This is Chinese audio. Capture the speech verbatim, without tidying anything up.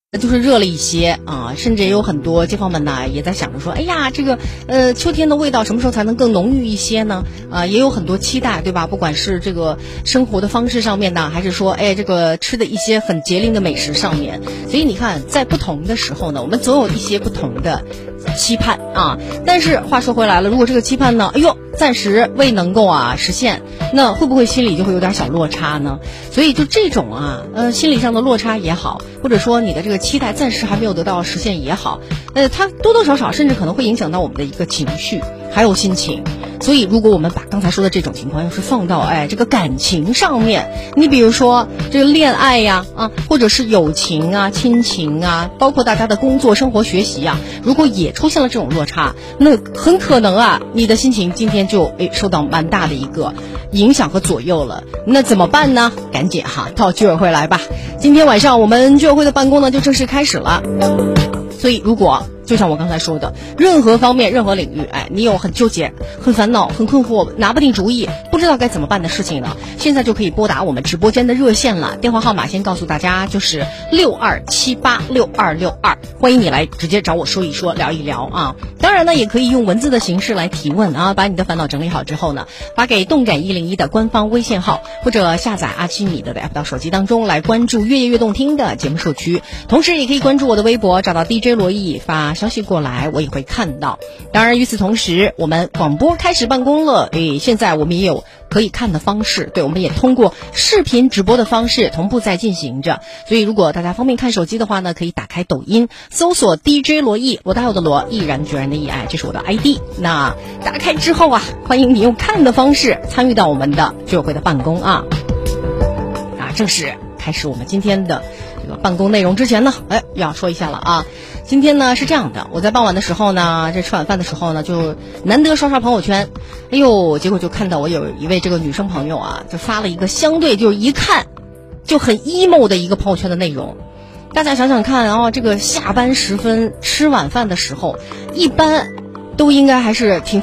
就是热了一些啊，甚至也有很多街坊们呢也在想着说，哎呀，这个呃秋天的味道什么时候才能更浓郁一些呢？啊，也有很多期待，对吧？不管是这个生活的方式上面呢，还是说，哎，这个吃的一些很节令的美食上面，所以你看，在不同的时候呢，我们总有一些不同的期盼啊。但是话说回来了，如果这个期盼呢，哎呦，暂时未能够啊实现，那会不会心里就会有点小落差呢？所以就这种啊，呃，心理上的落差也好，或者说你的这个期待暂时还没有得到实现也好，呃，它多多少少甚至可能会影响到我们的一个情绪还有心情。所以如果我们把刚才说的这种情况要是放到哎这个感情上面，你比如说这个恋爱呀啊，或者是友情啊、亲情啊，包括大家的工作、生活、学习啊，如果也出现了这种落差，那很可能啊你的心情今天就哎受到蛮大的一个影响和左右了。那怎么办呢？赶紧哈到居委会来吧。今天晚上我们居委会的办公呢就正式开始了。所以如果就像我刚才说的，任何方面任何领域，哎，你有很纠结、很烦恼、很困惑、拿不定主意、不知道该怎么办的事情呢，现在就可以拨打我们直播间的热线了。电话号码先告诉大家，就是六二七八六二六二，欢迎你来直接找我说一说、聊一聊啊。当然呢，也可以用文字的形式来提问啊，把你的烦恼整理好之后呢，发给动感一零一的官方微信号，或者下载阿奇米的 app 到手机当中来关注越夜越动听的节目社区。同时也可以关注我的微博，找到 D J 罗毅发消息过来，我也会看到。当然与此同时，我们广播开始办公了，诶，现在我们也有可以看的方式，对，我们也通过视频直播的方式同步在进行着。所以如果大家方便看手机的话呢，可以打开抖音搜索 D J 罗毅，罗大佑的罗，毅然决然的毅，哎，这是我的 I D。 那打开之后啊，欢迎你用看的方式参与到我们的居委会的办公啊。啊，正式开始我们今天的这个办公内容之前呢，哎，要说一下了啊。今天呢是这样的，我在傍晚的时候呢，这吃晚饭的时候呢，就难得刷刷朋友圈，哎呦，结果就看到我有一位这个女生朋友啊，就发了一个相对就是一看就很 emo 的一个朋友圈的内容。大家想想看啊，这个下班时分吃晚饭的时候，一般都应该还是挺